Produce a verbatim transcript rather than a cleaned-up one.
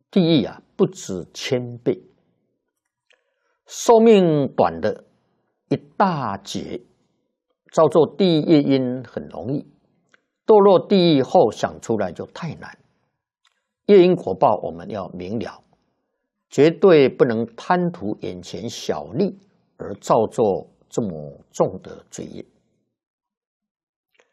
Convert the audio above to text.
地狱啊不止千倍。寿命短的一大劫，造作地狱业因很容易，堕落地狱后想出来就太难。业因果报我们要明了，绝对不能贪图眼前小利而造作这么重的罪业。